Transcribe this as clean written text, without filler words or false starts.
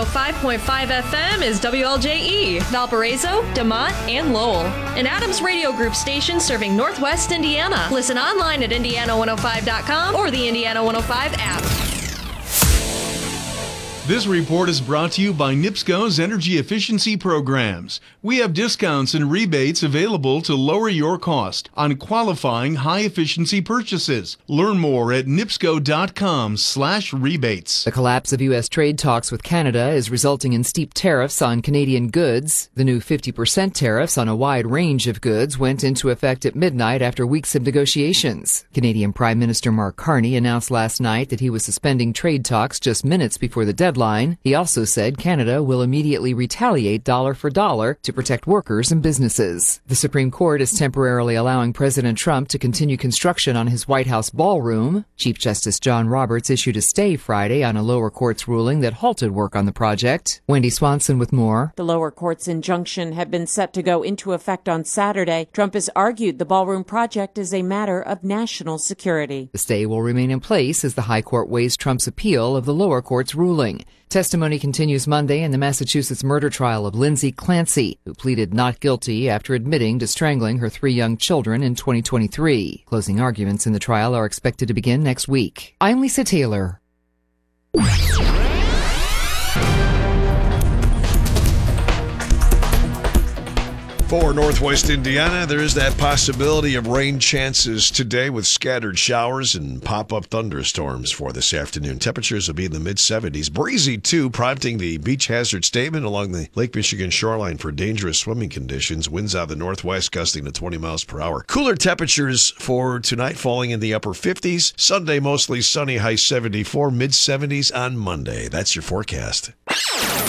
105.5 FM is WLJE, Valparaiso, DeMont, and Lowell. An Adams Radio Group station serving Northwest Indiana. Listen online at Indiana105.com or the Indiana 105 app. This report is brought to you by NIPSCO's energy efficiency programs. We have discounts and rebates available to lower your cost on qualifying high-efficiency purchases. Learn more at nipsco.com/rebates. The collapse of U.S. trade talks with Canada is resulting in steep tariffs on Canadian goods. The new 50% tariffs on a wide range of goods went into effect at midnight after weeks of negotiations. Canadian Prime Minister Mark Carney announced last night that he was suspending trade talks just minutes before the deadline. He also said Canada will immediately retaliate dollar for dollar to protect workers and businesses. The Supreme Court is temporarily allowing President Trump to continue construction on his White House ballroom. Chief Justice John Roberts issued a stay Friday on a lower court's ruling that halted work on the project. Wendy Swanson with more. The lower court's injunction had been set to go into effect on Saturday. Trump has argued the ballroom project is a matter of national security. The stay will remain in place as the High Court weighs Trump's appeal of the lower court's ruling. Testimony continues Monday in the Massachusetts murder trial of Lindsay Clancy, who pleaded not guilty after admitting to strangling her 3 young children in 2023. Closing arguments in the trial are expected to begin next week. I'm Lisa Taylor. For Northwest Indiana, there is that possibility of rain chances today with scattered showers and pop-up thunderstorms for this afternoon. Temperatures will be in the mid-70s. Breezy, too, prompting the beach hazard statement along the Lake Michigan shoreline for dangerous swimming conditions. Winds out of the northwest gusting to 20 miles per hour. Cooler temperatures for tonight falling in the upper 50s. Sunday, mostly sunny, high 74, mid-70s on Monday. That's your forecast.